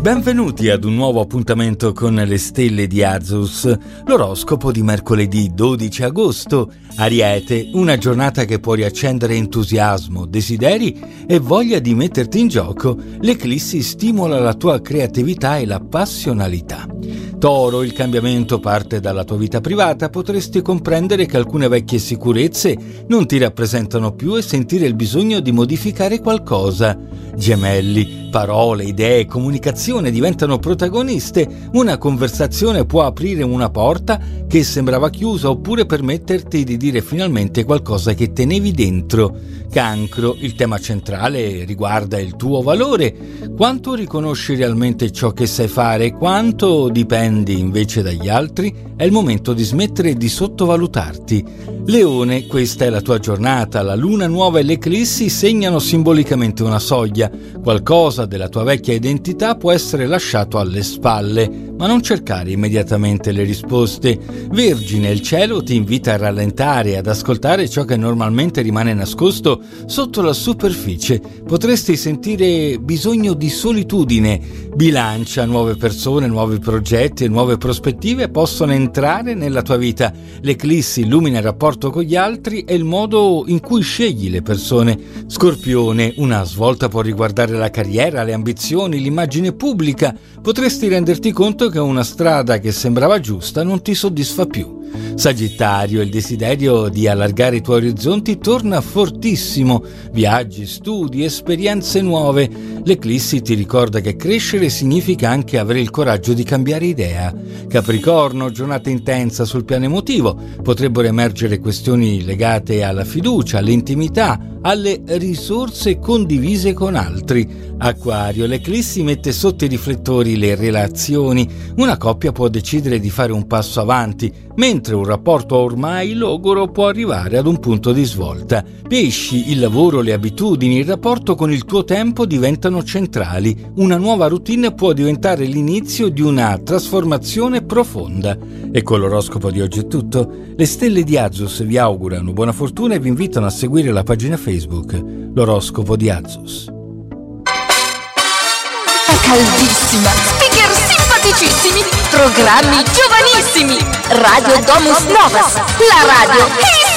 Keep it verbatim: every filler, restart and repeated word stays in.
Benvenuti ad un nuovo appuntamento con le stelle di Azus, l'oroscopo di mercoledì dodici agosto. Ariete, una giornata che può riaccendere entusiasmo, desideri e voglia di metterti in gioco. L'eclissi stimola la tua creatività e la passionalità. Toro, il cambiamento parte dalla tua vita privata, potresti comprendere che alcune vecchie sicurezze non ti rappresentano più e sentire il bisogno di modificare qualcosa. Gemelli, parole, idee, comunicazione diventano protagoniste. Una conversazione può aprire una porta che sembrava chiusa oppure permetterti di dire finalmente qualcosa che tenevi dentro. Cancro, il tema centrale riguarda il tuo valore. Quanto riconosci realmente ciò che sai fare, quanto dipendi invece dagli altri? È il momento di smettere di sottovalutarti. Leone, questa è la tua giornata. La luna nuova e l'eclissi segnano simbolicamente una soglia. Qualcosa della tua vecchia identità può essere lasciato alle spalle, ma non cercare immediatamente le risposte. Vergine, il cielo ti invita a rallentare e ad ascoltare ciò che normalmente rimane nascosto sotto la superficie. Potresti sentire bisogno di solitudine. Bilancia, nuove persone, nuovi progetti e nuove prospettive possono entrare nella tua vita. L'eclissi illumina il rapporto con gli altri e il modo in cui scegli le persone. Scorpione, una svolta può riguardare la carriera, le ambizioni, l'immagine pubblica. Potresti renderti conto che una strada che sembrava giusta non ti soddisfa più. Sagittario, il desiderio di allargare i tuoi orizzonti torna fortissimo. Viaggi, studi, esperienze nuove. L'eclissi ti ricorda che crescere significa anche avere il coraggio di cambiare idea. Capricorno, giornata intensa sul piano emotivo. Potrebbero emergere questioni legate alla fiducia, all'intimità, alle risorse condivise con altri. Acquario, l'eclissi mette sotto i riflettori le relazioni. Una coppia può decidere di fare un passo avanti, mentre un rapporto ormai logoro può arrivare ad un punto di svolta. Pesci, il lavoro, le abitudini, il rapporto con il tuo tempo diventano centrali. Una nuova routine può diventare l'inizio di una trasformazione profonda. E con l'oroscopo di oggi è tutto. Le stelle di Azus vi augurano buona fortuna e vi invitano a seguire la pagina Facebook, l'oroscopo di Azus. Caldissima, speaker simpaticissimi, programmi giovanissimi, Radio Domus Novas, la radio